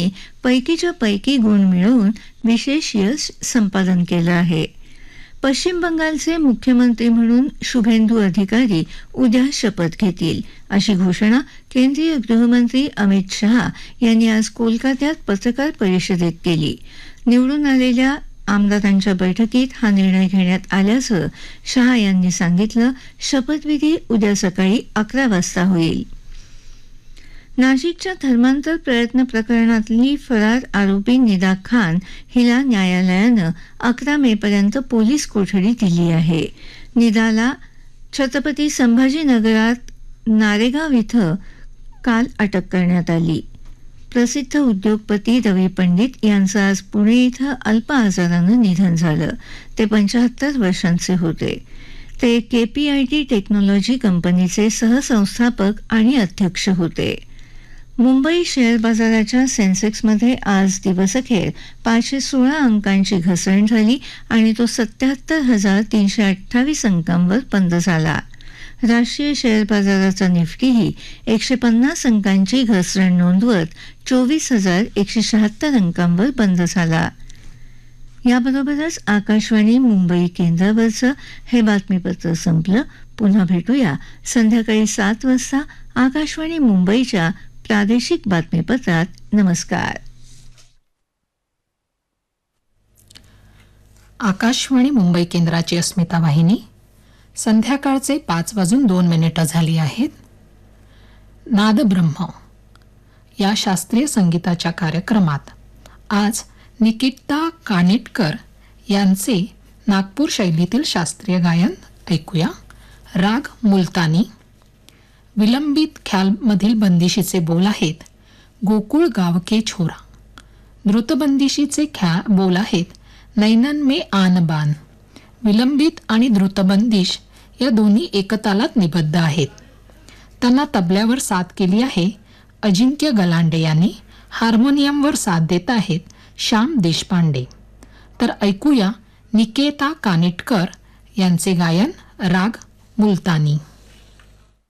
यांनी पैकीच्या पैकी गुण मिळवून विशेष यश संपादन केलं आहे. पश्चिम बंगालचे मुख्यमंत्री म्हणून शुभेंदू अधिकारी उद्या शपथ घेतील, अशी घोषणा केंद्रीय गृहमंत्री अमित शहा यांनी आज कोलकात्यात पत्रकार परिषदेत केली. निवडून आलेल्या आमदारांच्या बैठकीत हा निर्णय घेण्यात आल्याचं शहा यांनी सांगितलं. शपथविधी उद्या सकाळी 11 वाजता होईल. नाशिकच्या धर्मांतर प्रयत्न प्रकरणातली फरार आरोपी निदा खान हिला न्यायालयानं 11 मेपर्यंत पोलीस कोठडी दिली आहे. निदाला छत्रपती संभाजीनगरात नारेगाव इथं काल अटक करण्यात आली. प्रसिद्ध उद्योगपती रवी पंडित यांचं आज पुणे इथं अल्प आजारानं निधन झालं. ते 75 वर्षांचे होते. ते KPIT टेक्नॉलॉजी कंपनीचे सहसंस्थापक आणि अध्यक्ष होते. मुंबई शेअर बाजाराच्या सेन्सेक्समध्ये आज दिवसअखेर 516 अंकांची घसरण झाली आणि तो 77,328 अंकांवर बंद झाला. राष्ट्रीय शेअर बाजाराचा निफ्टीही 150 अंकांची घसरण नोंदवत 24,176 अंकांवर बंद झाला. याबरोबरच आकाशवाणी मुंबई केंद्रावरचं हे बातमीपत्र संपलं. पुन्हा भेटूया संध्याकाळी 7 वाजता आकाशवाणी मुंबईच्या प्रादेशिक बातमीपत्रात. नमस्कार. आकाशवाणी मुंबई केंद्राची अस्मिता वाहिनी. संध्याकाळचे 5:02 झाली आहेत. नादब्रह्म या शास्त्रीय संगीताच्या कार्यक्रमात आज निकिता कानिटकर यांचे नागपूर शैलीतील शास्त्रीय गायन ऐकूया. राग मुलतानी. विलंबित ख्यालमधील बंदिशीचे बोल आहेत, गोकुळ गावके छोरा. द्रुतबंदिशीचे बोल आहेत, नैनन में आन बान. विलंबित आणि द्रुतबंदिश या दोन्ही एकतालात निबद्ध आहेत. त्यांना तबल्यावर साथ केली आहे अजिंक्य गलांडे यांनी. हार्मोनियमवर साथ देत आहेत श्याम देशपांडे. तर ऐकूया निकेता कानिटकर यांचे गायन राग मुलतानी.